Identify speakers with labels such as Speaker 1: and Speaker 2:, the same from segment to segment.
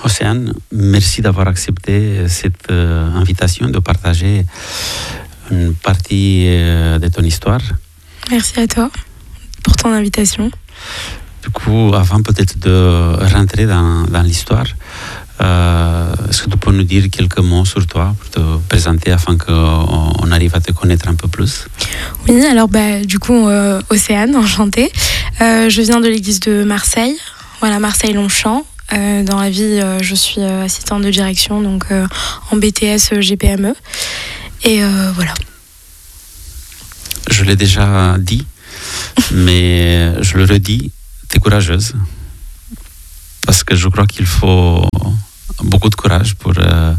Speaker 1: Océane, merci d'avoir accepté cette invitation de partager une partie de ton histoire.
Speaker 2: Merci à toi pour ton invitation.
Speaker 1: Du coup, avant peut-être de rentrer dans l'histoire, est-ce que tu peux nous dire quelques mots sur toi pour te présenter afin qu'on arrive à te connaître un peu plus?
Speaker 2: Oui, alors du coup, Océane, enchantée. Je viens de l'église de Marseille, voilà, Marseille-Longchamp. Dans la vie, je suis assistante de direction, donc en BTS GPME. Et voilà.
Speaker 1: Je l'ai déjà dit, mais je le redis, tu es courageuse. Parce que je crois qu'il faut beaucoup de courage pour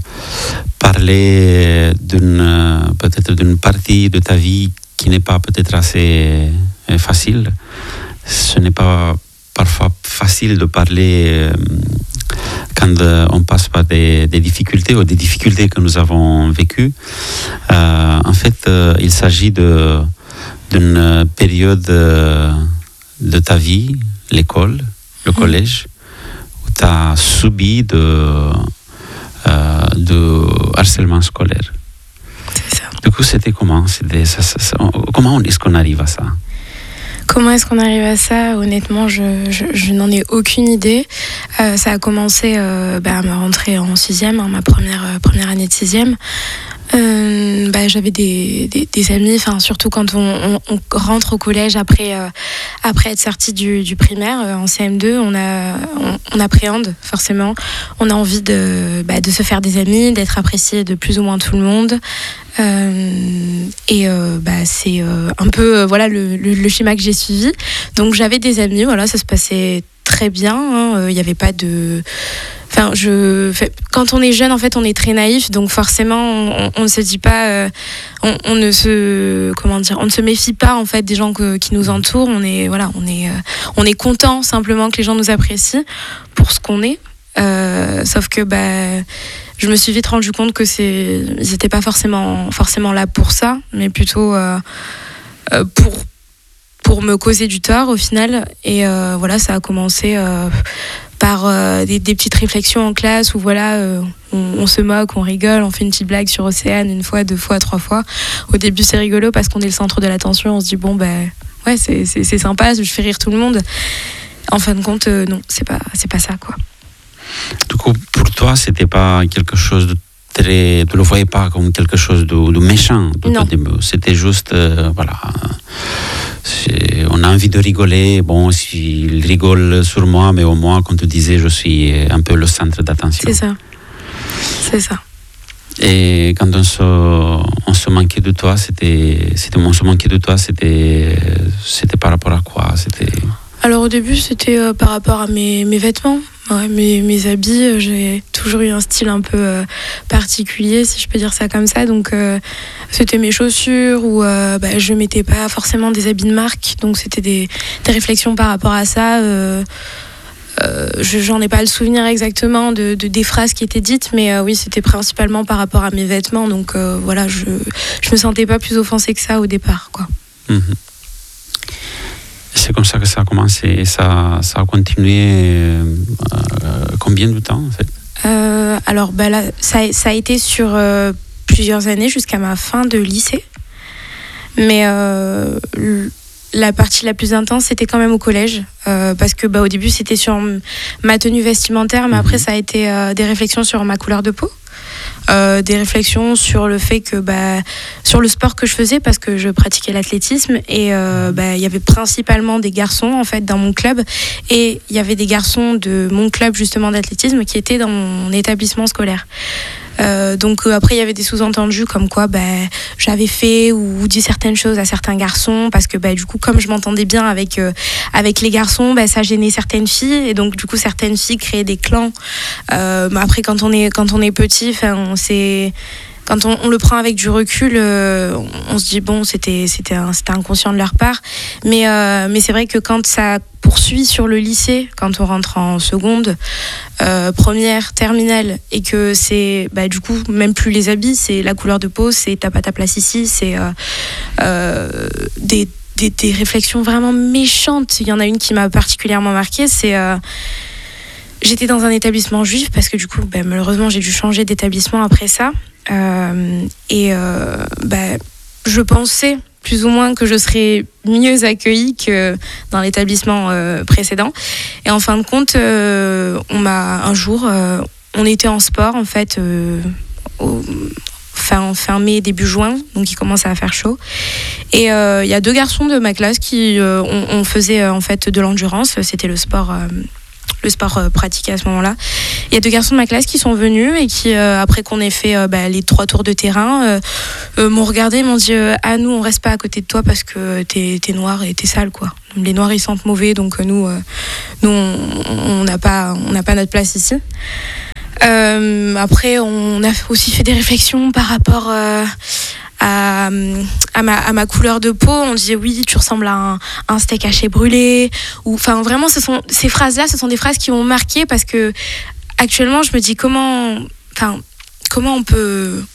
Speaker 1: parler peut-être d'une partie de ta vie qui n'est pas peut-être assez facile. Ce n'est pas parfois facile de parler quand on passe par des difficultés ou des difficultés que nous avons vécues. En fait, il s'agit d'une période de ta vie, l'école, le collège, où tu as subi de harcèlement scolaire.
Speaker 2: C'est ça.
Speaker 1: Du coup, c'était comment? Comment est-ce qu'on arrive à ça?
Speaker 2: Comment est-ce qu'on arrive à ça? Honnêtement, je n'en ai aucune idée. Ça a commencé à ma rentrée en 6e, ma première année de 6e. J'avais des amis, surtout quand on rentre au collège après être sorti du primaire, en CM2, on appréhende forcément, on a envie de se faire des amis, d'être apprécié de plus ou moins tout le monde. C'est un peu le schéma que j'ai suivi. Donc j'avais des amis, voilà, ça se passait très bien, il n'y avait pas de... quand on est jeune, en fait, on est très naïf, donc forcément, on ne se dit pas, on ne se méfie pas en fait des gens qui nous entourent. On est content simplement que les gens nous apprécient pour ce qu'on est. Sauf que je me suis vite rendu compte que ils n'étaient pas forcément là pour ça, mais plutôt pour me causer du tort au final. Et ça a commencé par des petites réflexions en classe où on se moque, on rigole, on fait une petite blague sur Océane 1 fois, 2 fois, 3 fois. Au début c'est rigolo parce qu'on est le centre de l'attention, on se dit c'est sympa, je fais rire tout le monde. En fin de compte non, c'est pas ça quoi.
Speaker 1: Du coup, pour toi, c'était pas quelque chose de très... Tu le voyais pas comme quelque chose de méchant. C'était juste, on a envie de rigoler. Bon, s'il rigole sur moi, mais au moins, comme tu disais, je suis un peu le centre d'attention.
Speaker 2: C'est ça.
Speaker 1: Et quand on se manquait de toi, c'était par rapport à quoi?
Speaker 2: Alors au début, c'était par rapport à mes vêtements. Ouais, mes habits, j'ai toujours eu un style un peu particulier, si je peux dire ça comme ça. Donc, c'était mes chaussures ou je mettais pas forcément des habits de marque. Donc, c'était des réflexions par rapport à ça. J'en ai pas le souvenir exactement des phrases qui étaient dites, mais oui, c'était principalement par rapport à mes vêtements. Donc, je me sentais pas plus offensée que ça au départ, quoi.
Speaker 1: Mm-hmm. C'est comme ça que ça a commencé et ça a continué combien de temps en fait?
Speaker 2: Alors là, ça a été sur plusieurs années jusqu'à ma fin de lycée. Mais la partie la plus intense, c'était quand même au collège. Parce que au début, c'était sur ma tenue vestimentaire, mais après, ça a été des réflexions sur ma couleur de peau. Des réflexions sur le fait que sur le sport que je faisais parce que je pratiquais l'athlétisme et il y avait principalement des garçons en fait dans mon club et il y avait des garçons de mon club justement d'athlétisme qui étaient dans mon établissement scolaire. Donc après il y avait des sous-entendus comme quoi j'avais fait ou dit certaines choses à certains garçons parce que du coup comme je m'entendais bien avec les garçons, ça gênait certaines filles et donc du coup certaines filles créaient des clans. Après quand on est petit, quand on le prend avec du recul, on se dit c'était inconscient de leur part, mais c'est vrai que quand ça poursuit sur le lycée, quand on rentre en seconde, première, terminale, et que c'est du coup même plus les habits, c'est la couleur de peau, c'est t'as pas ta place ici, c'est des réflexions vraiment méchantes. Il y en a une qui m'a particulièrement marquée, c'est j'étais dans un établissement juif parce que du coup, malheureusement, j'ai dû changer d'établissement après ça. Je pensais plus ou moins que je serais mieux accueillie que dans l'établissement précédent. Et en fin de compte, un jour, on était en sport en fait, fin mai, début juin, donc il commençait à faire chaud. Et il y a 2 garçons de ma classe qui on faisait en fait de l'endurance, c'était le sport pratiqué à ce moment-là. Il y a 2 garçons de ma classe qui sont venus et qui, après qu'on ait fait les 3 tours de terrain, m'ont regardé et m'ont dit nous on reste pas à côté de toi parce que t'es noir et t'es sale quoi. Les noirs ils sentent mauvais donc nous on n'a pas notre place ici. Après on a aussi fait des réflexions par rapport à ma couleur de peau. On disait oui tu ressembles à un steak haché brûlé, ou enfin vraiment ces phrases là, ce sont des phrases qui m'ont marqué parce que actuellement je me dis comment on peut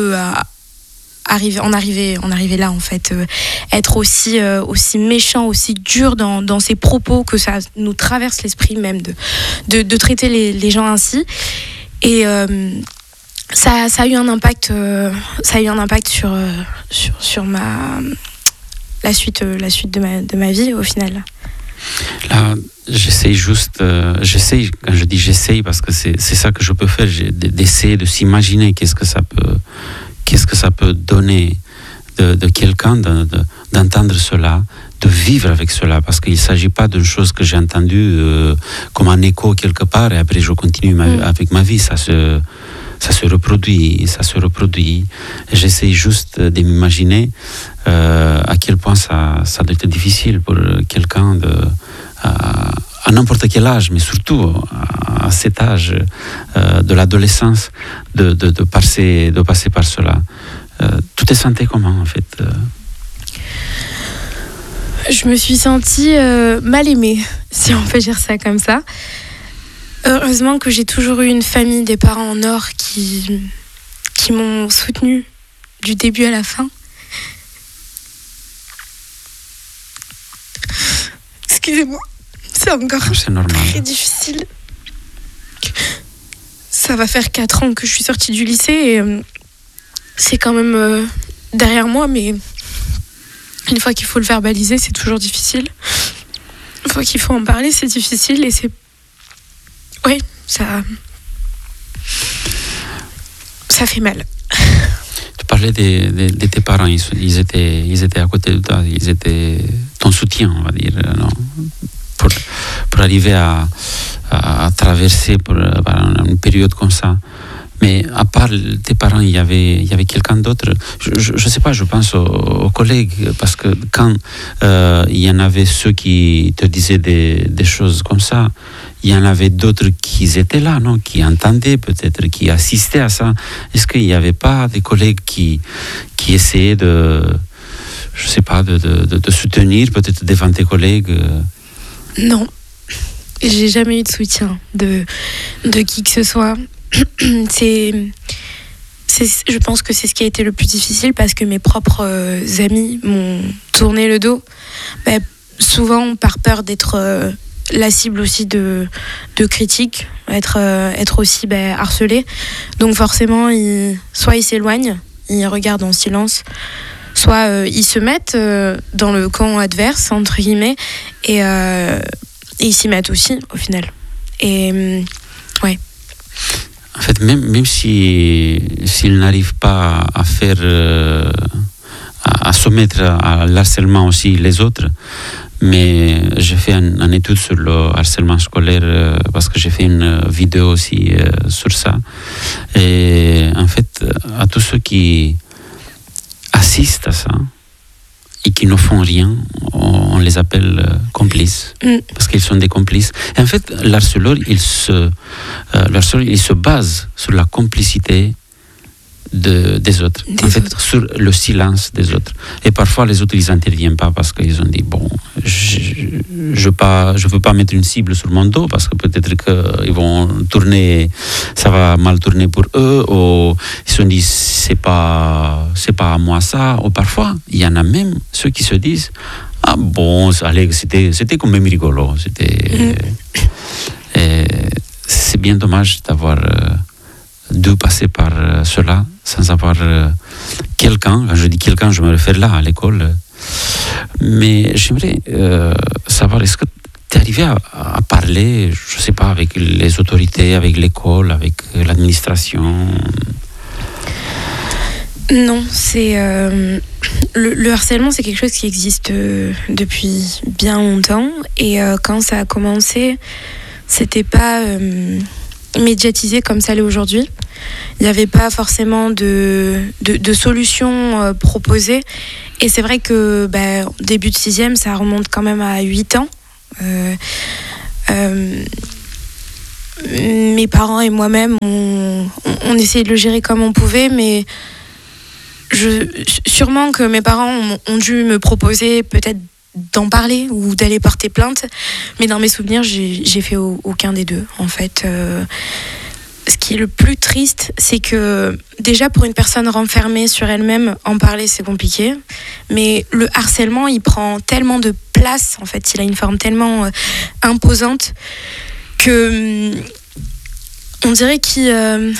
Speaker 2: arriver là en fait, être aussi méchant, aussi dur dans ses propos, que ça nous traverse l'esprit même de traiter les gens ainsi. Et ça a eu un impact sur la suite de ma vie au final.
Speaker 1: Là, j'essaye, quand je dis j'essaye, parce que c'est ça que je peux faire, d'essayer de s'imaginer qu'est-ce que ça peut donner de quelqu'un, d'entendre cela, de vivre avec cela, parce qu'il ne s'agit pas d'une chose que j'ai entendue comme un écho quelque part, et après je continue avec ma vie, ça se reproduit. J'essaie juste de m'imaginer à quel point ça doit être difficile pour quelqu'un à n'importe quel âge, mais surtout à cet âge de l'adolescence, de passer par cela. Tu te sentais comment en fait?
Speaker 2: Je me suis sentie mal aimée, si on peut dire ça comme ça. Heureusement que j'ai toujours eu une famille, des parents en or qui m'ont soutenue du début à la fin. Excusez-moi, c'est encore très difficile. Ça va faire 4 ans que je suis sortie du lycée et c'est quand même derrière moi, mais une fois qu'il faut le verbaliser, c'est toujours difficile. Une fois qu'il faut en parler, c'est difficile et c'est... Oui, ça fait mal.
Speaker 1: Tu parlais de tes parents, ils étaient à côté de toi, ils étaient ton soutien, on va dire, non? Pour arriver à traverser une période comme ça. Mais à part tes parents, il y avait quelqu'un d'autre. Je ne sais pas, je pense aux collègues, parce que quand il y en avait ceux qui te disaient des choses comme ça, il y en avait d'autres qui étaient là, non, qui entendaient peut-être, qui assistaient à ça. Est-ce qu'il n'y avait pas des collègues qui essayaient de soutenir peut-être devant tes collègues?
Speaker 2: Non, j'ai jamais eu de soutien de qui que ce soit. Je pense que c'est ce qui a été le plus difficile parce que mes propres amis m'ont tourné le dos, souvent par peur d'être la cible aussi de critiques, être aussi harcelé. Donc forcément, soit ils s'éloignent, ils regardent en silence, soit ils se mettent dans le camp adverse, entre guillemets, et ils s'y mettent aussi, au final. Et ouais.
Speaker 1: En fait, même s'ils n'arrivent pas à faire, à soumettre à l'harcèlement aussi les autres, mais j'ai fait une étude sur le harcèlement scolaire parce que j'ai fait une vidéo aussi sur ça. Et en fait, à tous ceux qui assistent à ça et qui ne font rien, on les appelle complices, parce qu'ils sont des complices. Et en fait, l'harceleur, il se base sur la complicité des autres, sur le silence des autres. Et parfois, les autres, ils n'interviennent pas parce qu'ils ont dit, bon, je ne veux pas mettre une cible sur mon dos parce que peut-être qu'ils vont tourner, ça va mal tourner pour eux, ou ils se sont dit, c'est pas à moi ça, ou parfois, il y en a même ceux qui se disent, ah bon, allez, c'était quand même rigolo, c'est bien dommage d'avoir dû passer par cela sans avoir quelqu'un. Quand je dis quelqu'un, je me réfère là à l'école. Mais j'aimerais savoir, est-ce que tu es arrivé à parler, je ne sais pas, avec les autorités, avec l'école, avec l'administration?
Speaker 2: Non, c'est le harcèlement, c'est quelque chose qui existe depuis bien longtemps. Et quand ça a commencé, c'était pas médiatisé comme ça l'est aujourd'hui. Il n'y avait pas forcément de solutions proposées. Et c'est vrai que début de 6e, ça remonte quand même à 8 ans. Mes parents et moi-même, on essayait de le gérer comme on pouvait, mais sûrement que mes parents ont dû me proposer peut-être d'en parler ou d'aller porter plainte, mais dans mes souvenirs, j'ai fait aucun des deux, en fait. Ce qui est le plus triste, c'est que déjà pour une personne renfermée sur elle-même, en parler c'est compliqué, mais le harcèlement, il prend tellement de place, en fait, il a une forme tellement imposante que on dirait qu'il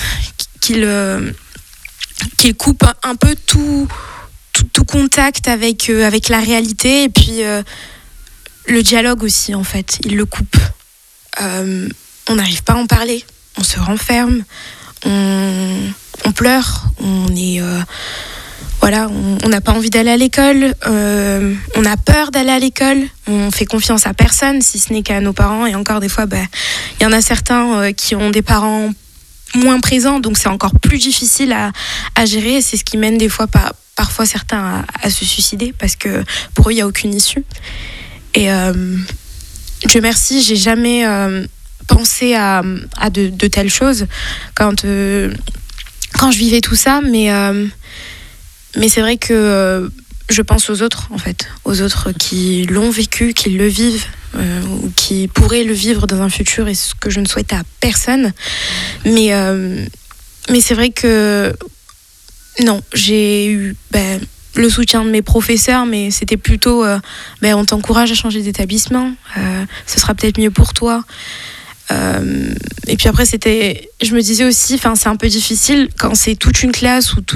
Speaker 2: coupe un peu tout contact avec la réalité, et puis le dialogue aussi, en fait, il le coupe. On n'arrive pas à en parler, on se renferme, on pleure, on est on n'a pas envie d'aller à l'école, on a peur d'aller à l'école, on fait confiance à personne si ce n'est qu'à nos parents, et encore des fois y en a certains qui ont des parents moins présents, donc c'est encore plus difficile à gérer, et c'est ce qui mène des fois parfois certains à se suicider, parce que pour eux il n'y a aucune issue. Et Dieu merci, j'ai jamais pensé à de telles choses quand je vivais tout ça, mais c'est vrai que je pense aux autres, en fait, aux autres qui l'ont vécu, qui le vivent, ou qui pourraient le vivre dans un futur, et ce que je ne souhaite à personne. Mais c'est vrai que non, j'ai eu le soutien de mes professeurs, mais c'était plutôt on t'encourage à changer d'établissement, ce sera peut-être mieux pour toi. Et puis après je me disais aussi, c'est un peu difficile quand c'est toute une classe ou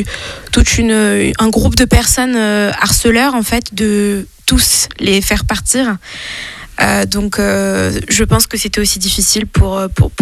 Speaker 2: un groupe de personnes harceleurs, en fait, de tous les faire partir. Donc je pense que c'était aussi difficile pour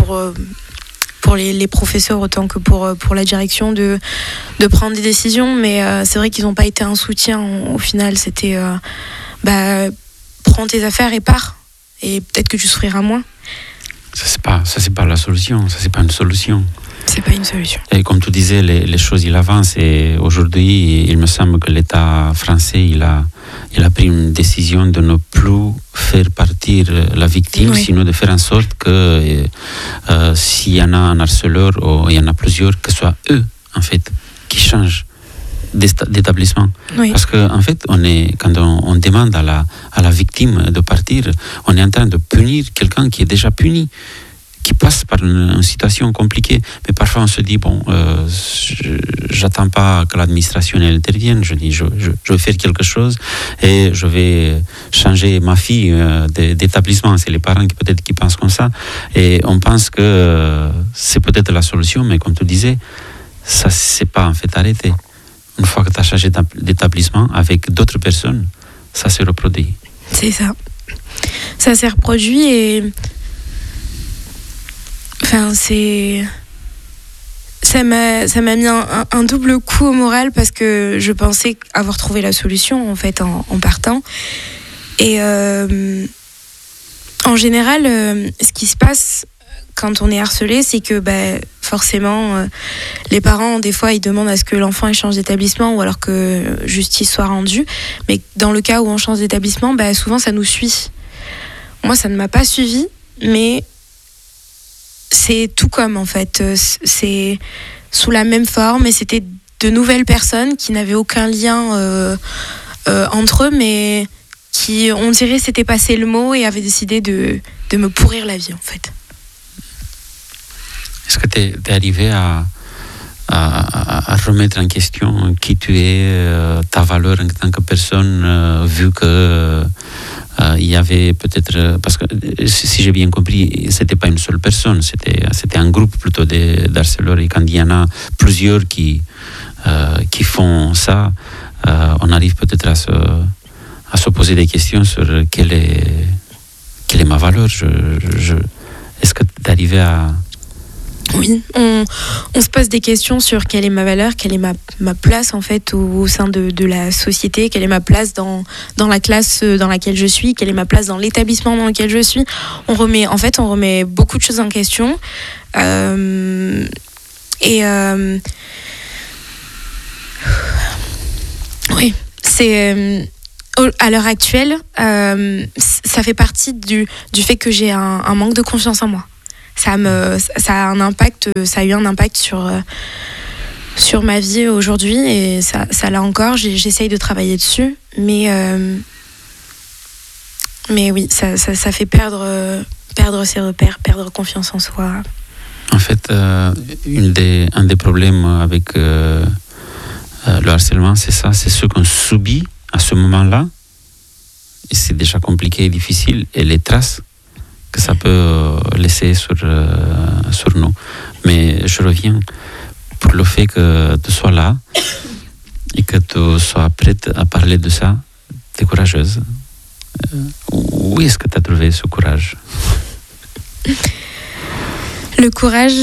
Speaker 2: les professeurs autant que pour la direction de prendre des décisions, mais c'est vrai qu'ils n'ont pas été un soutien au final. C'était prends tes affaires et pars, et peut-être que tu souffriras moins.
Speaker 1: Ça c'est pas la solution, ça c'est pas une solution.
Speaker 2: C'est pas une solution.
Speaker 1: Et comme tu disais, les choses il avancent, et aujourd'hui il me semble que l'État français il a pris une décision de ne plus faire partir la victime, oui, sinon de faire en sorte que s'il y en a un harceleur ou il y en a plusieurs, que ce soit eux en fait qui changent d'établissement. Oui. Parce que en fait quand on demande à la victime de partir, on est en train de punir quelqu'un qui est déjà puni, qui passe par une situation compliquée. Mais parfois on se dit j'attends pas que l'administration intervienne, je dis je vais faire quelque chose et je vais changer ma fille d'établissement. C'est les parents qui pensent comme ça, et on pense que c'est peut-être la solution, mais comme tu disais, ça c'est pas en fait arrêté. Une fois que tu as changé d'établissement avec d'autres personnes, ça se reproduit.
Speaker 2: C'est ça. Ça s'est reproduit, et ça m'a mis un double coup au moral, parce que je pensais avoir trouvé la solution, en fait, en partant. Et en général, ce qui se passe quand on est harcelé, c'est que forcément, les parents, des fois, ils demandent à ce que l'enfant change d'établissement, ou alors que justice soit rendue. Mais dans le cas où on change d'établissement, souvent ça nous suit. Moi, ça ne m'a pas suivi, mais c'est tout comme, en fait. C'est sous la même forme, et c'était de nouvelles personnes qui n'avaient aucun lien entre eux, mais qui, on dirait, s'étaient passé le mot et avaient décidé de me pourrir la vie, en fait.
Speaker 1: Est-ce que tu es arrivé à remettre en question qui tu es, ta valeur en tant que personne, vu que il y avait peut-être, parce que si j'ai bien compris, c'était pas une seule personne, c'était un groupe plutôt d'harceleurs, et quand il y en a plusieurs qui font ça, on arrive peut-être à se poser des questions sur quelle est ma valeur. Est-ce que tu es arrivé à...
Speaker 2: Oui, on se pose des questions sur quelle est ma valeur, quelle est ma place en fait au sein de la société, quelle est ma place dans la classe dans laquelle je suis, quelle est ma place dans l'établissement dans lequel je suis. On remet beaucoup de choses en question. Oui, c'est... à l'heure actuelle, ça fait partie du fait que j'ai un manque de confiance en moi. Ça a eu un impact sur ma vie aujourd'hui, et ça l'a encore. J'essaye de travailler dessus, mais oui, ça fait perdre ses repères, perdre confiance en soi.
Speaker 1: En fait, un des problèmes avec le harcèlement, c'est ça, c'est ce qu'on subit à ce moment-là, et c'est déjà compliqué et difficile, et les traces que ça peut laisser sur nous. Mais je reviens pour le fait que tu sois là et que tu sois prête à parler de ça. Tu es courageuse. Où est-ce que tu as trouvé ce courage?
Speaker 2: Le courage,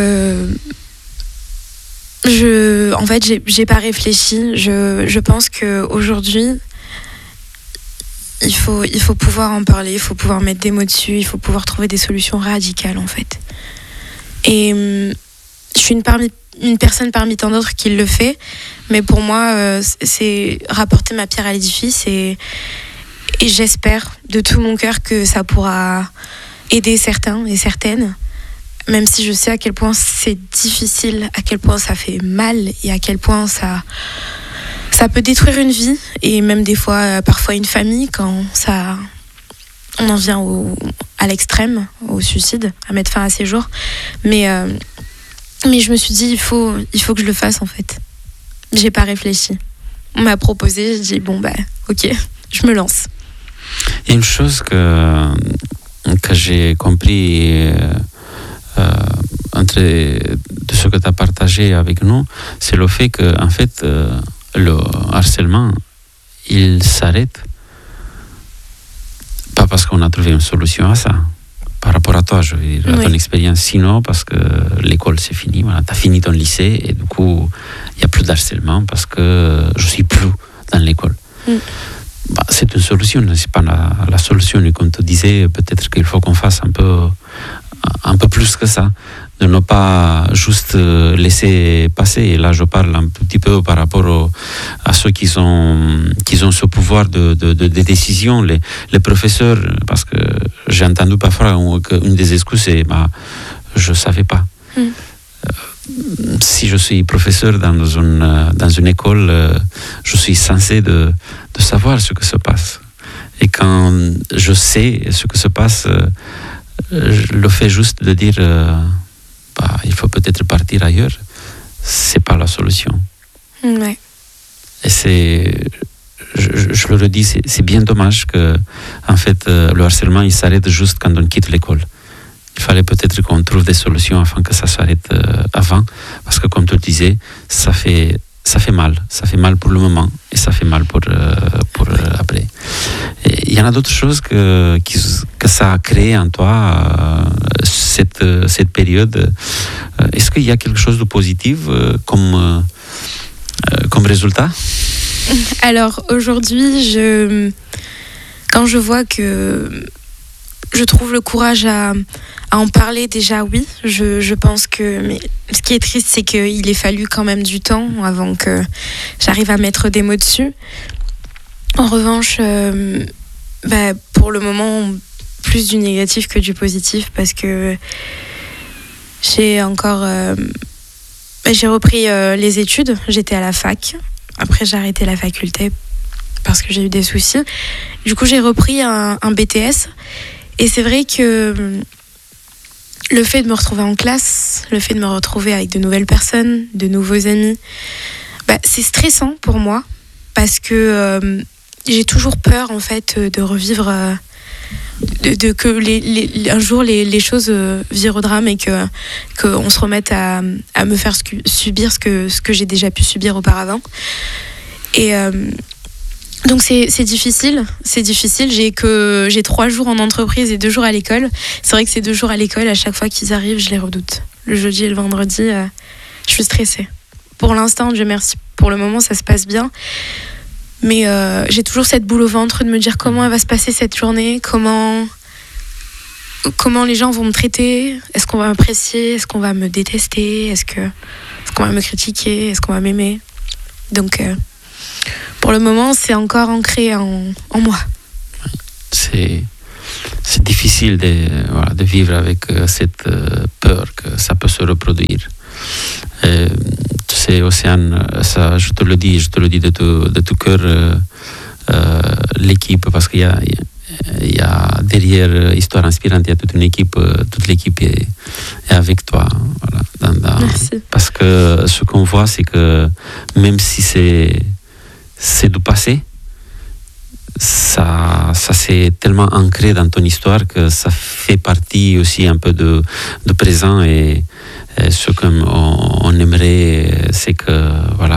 Speaker 2: en fait, j'ai pas réfléchi. Je pense qu'aujourd'hui, il faut pouvoir en parler, il faut pouvoir mettre des mots dessus, il faut pouvoir trouver des solutions radicales en fait. Et je suis une personne parmi tant d'autres qui le fait, mais pour moi, c'est rapporter ma pierre à l'édifice, et j'espère de tout mon cœur que ça pourra aider certains et certaines, même si je sais à quel point c'est difficile, à quel point ça fait mal, et à quel point ça peut détruire une vie, et même des fois, parfois une famille, quand on en vient à l'extrême, au suicide, à mettre fin à ses jours. Mais je me suis dit, il faut que je le fasse en fait. J'ai pas réfléchi. On m'a proposé, j'ai dit bon ok, je me lance.
Speaker 1: Il y a une chose que j'ai compris de ce que tu as partagé avec nous, c'est le fait que en fait le harcèlement, il s'arrête pas parce qu'on a trouvé une solution à ça, par rapport à toi, je veux dire, à ton expérience, sinon parce que l'école c'est fini, voilà, tu as fini ton lycée, et du coup il n'y a plus d'harcèlement parce que je suis plus dans l'école. C'est une solution, c'est pas la solution, et comme tu disais, peut-être qu'il faut qu'on fasse un peu plus que ça, de ne pas juste laisser passer. Et là je parle un petit peu par rapport à ceux qui ont ce pouvoir de décision, les professeurs, parce que j'ai entendu parfois qu'une des excuses c'est je savais pas. Si je suis professeur dans une école, je suis censé de savoir ce que se passe. Et quand je sais ce que se passe, le fait juste de dire il faut peut-être partir ailleurs, c'est pas la solution.
Speaker 2: Ouais.
Speaker 1: Et je le redis, c'est bien dommage que en fait le harcèlement il s'arrête juste quand on quitte l'école. Il fallait peut-être qu'on trouve des solutions afin que ça s'arrête avant, parce que comme tu le disais, ça fait mal pour le moment, et ça fait mal pour après. Et il y en a d'autres choses que ça a créé en toi, cette période. Est-ce qu'il y a quelque chose de positif comme résultat?
Speaker 2: Alors aujourd'hui, quand je vois que je trouve le courage à en parler, déjà oui, je pense que... Mais ce qui est triste, c'est qu'il ait fallu quand même du temps avant que j'arrive à mettre des mots dessus. En revanche, pour le moment, plus du négatif que du positif, parce que j'ai repris les études. J'étais à la fac. Après, j'ai arrêté la faculté parce que j'ai eu des soucis. Du coup, j'ai repris un BTS. Et c'est vrai que le fait de me retrouver en classe, le fait de me retrouver avec de nouvelles personnes, de nouveaux amis, c'est stressant pour moi, parce que j'ai toujours peur en fait de revivre, que un jour les choses virent au drame et qu'on se remette à me faire subir ce que j'ai déjà pu subir auparavant. Et donc c'est difficile. J'ai 3 jours en entreprise et 2 jours à l'école. C'est vrai que ces 2 jours à l'école, à chaque fois qu'ils arrivent, je les redoute. Le jeudi et le vendredi, je suis stressée. Pour l'instant, Dieu merci, pour le moment ça se passe bien. Mais j'ai toujours cette boule au ventre de me dire comment elle va se passer cette journée, comment les gens vont me traiter, est-ce qu'on va m'apprécier, est-ce qu'on va me détester, est-ce qu'on va me critiquer, est-ce qu'on va m'aimer. Donc pour le moment c'est encore ancré en moi.
Speaker 1: C'est difficile de vivre avec cette peur que ça peut se reproduire. Tu sais, Océane, ça, je te le dis de tout cœur, l'équipe, parce qu'il y a derrière Histoire Inspirante, il y a toute l'équipe est avec toi. Voilà,
Speaker 2: merci.
Speaker 1: Parce que ce qu'on voit, c'est que même si c'est du passé, ça s'est tellement ancré dans ton histoire que ça fait partie aussi un peu de présent, et ce qu'on aimerait, c'est que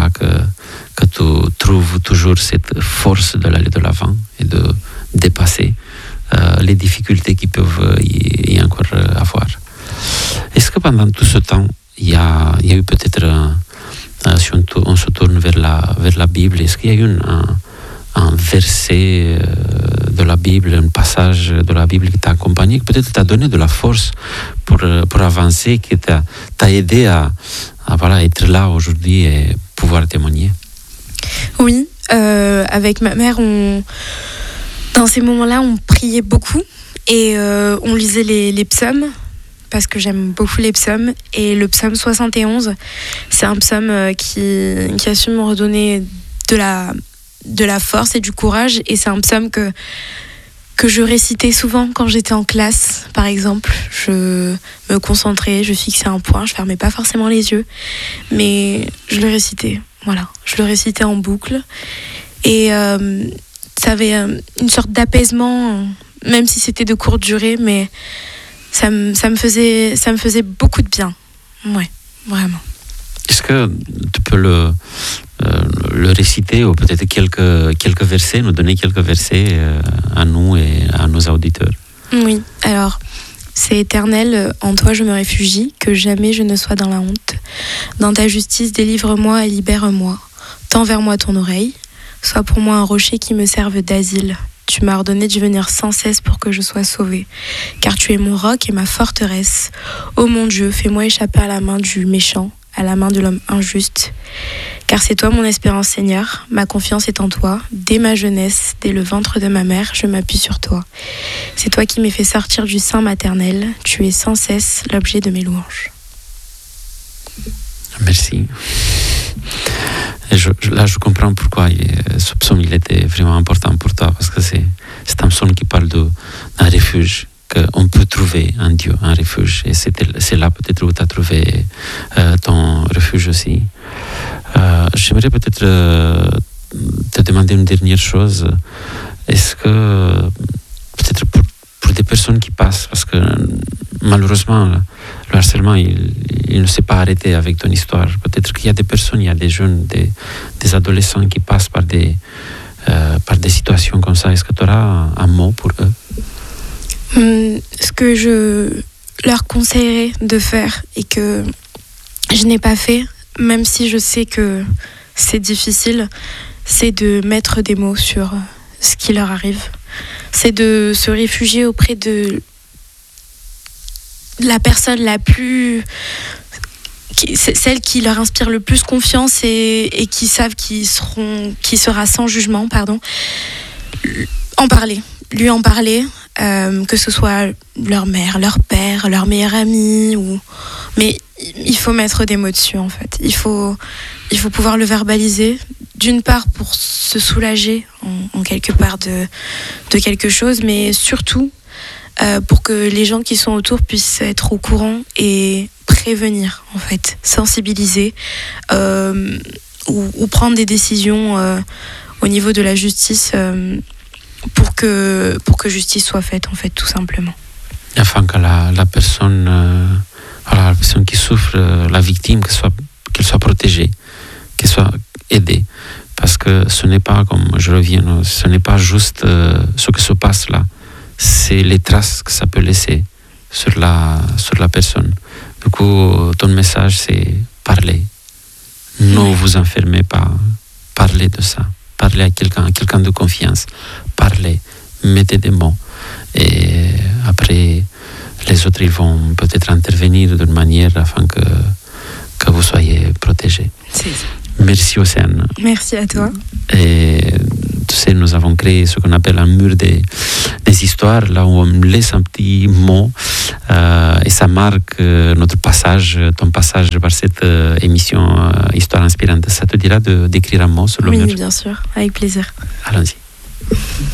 Speaker 1: tu trouves toujours cette force d'aller de l'avant et de dépasser les difficultés qui peuvent y encore avoir. Est-ce que pendant tout ce temps, il y a eu peut-être, si on se tourne vers la Bible, est-ce qu'il y a eu un verset de la Bible, un passage de la Bible qui t'a accompagné, qui peut-être t'a donné de la force pour avancer, qui t'a aidé à être là aujourd'hui et pouvoir témoigner?
Speaker 2: Oui, avec ma mère, dans ces moments-là, on priait beaucoup et on lisait les psaumes, parce que j'aime beaucoup les psaumes. Et le psaume 71, c'est un psaume qui a su me redonner de la force et du courage, et c'est un psaume que je récitais souvent quand j'étais en classe, par exemple. Je me concentrais, je fixais un point, je fermais pas forcément les yeux, mais je le récitais, voilà. Je le récitais en boucle, et ça avait une sorte d'apaisement, même si c'était de courte durée, mais ça me faisait beaucoup de bien, ouais, vraiment.
Speaker 1: Est-ce que tu peux le réciter, ou peut-être quelques versets, nous donner quelques versets à nous et à nos auditeurs?
Speaker 2: Oui, alors, c'est Éternel, en toi je me réfugie, que jamais je ne sois dans la honte. Dans ta justice, délivre-moi et libère-moi. Tends vers moi ton oreille, sois pour moi un rocher qui me serve d'asile. Tu m'as ordonné de venir sans cesse pour que je sois sauvée, car tu es mon roc et ma forteresse. Ô mon Dieu, fais-moi échapper à la main du méchant, à la main de l'homme injuste. Car c'est toi mon espérance, Seigneur, ma confiance est en toi. Dès ma jeunesse, dès le ventre de ma mère, je m'appuie sur toi. C'est toi qui m'as fait sortir du sein maternel. Tu es sans cesse l'objet de mes louanges.
Speaker 1: Merci. Et là, je comprends pourquoi ce psaume il était vraiment important pour toi, parce que c'est un psaume qui parle d'un refuge, qu'on peut trouver en Dieu, un refuge. Et c'est là peut-être où tu as trouvé ton refuge aussi. J'aimerais peut-être te demander une dernière chose. Est-ce que, peut-être pour des personnes qui passent, parce que malheureusement, le harcèlement, il ne s'est pas arrêté avec ton histoire. Peut-être qu'il y a des personnes, il y a des jeunes, des adolescents qui passent par des situations comme ça. Est-ce que tu auras un mot pour eux?
Speaker 2: Ce que je leur conseillerais de faire et que je n'ai pas fait, même si je sais que c'est difficile, c'est de mettre des mots sur ce qui leur arrive. C'est de se réfugier auprès de la personne la plus... celle qui leur inspire le plus confiance et qui savent qui sera sans jugement, lui en parler, que ce soit leur mère, leur père, leur meilleur ami, mais il faut mettre des mots dessus en fait. Il faut pouvoir le verbaliser, d'une part pour se soulager en quelque part de quelque chose, mais surtout pour que les gens qui sont autour puissent être au courant et prévenir en fait, sensibiliser ou prendre des décisions au niveau de la justice pour que justice soit faite, en fait, tout simplement.
Speaker 1: Afin que la personne qui souffre, la victime, qu'elle soit protégée, qu'elle soit aidée. Parce que ce n'est pas, comme je reviens, ce n'est pas juste ce qui se passe là, c'est les traces que ça peut laisser sur la personne. Du coup, ton message, c'est parler. Ne vous enfermez pas. Parlez de ça. Parlez à quelqu'un de confiance. Parlez. Mettez des mots. Et après, les autres, ils vont peut-être intervenir d'une manière afin que vous soyez protégés.
Speaker 2: C'est ça.
Speaker 1: Merci Océane.
Speaker 2: Merci à toi.
Speaker 1: Et tu sais, nous avons créé ce qu'on appelle un mur des histoires, là où on laisse un petit mot et ça marque notre passage, ton passage par cette émission Histoire inspirante. Ça te dira d'écrire un mot sur le mur?
Speaker 2: Oui, bien sûr, avec plaisir.
Speaker 1: Allons-y.